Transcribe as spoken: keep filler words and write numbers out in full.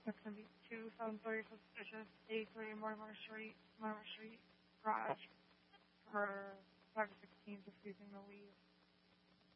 That's gonna be two seven thirty suspicious, eighty-three Mortimer Street, Mortimer Street, garage for October sixteenth, refusing to leave.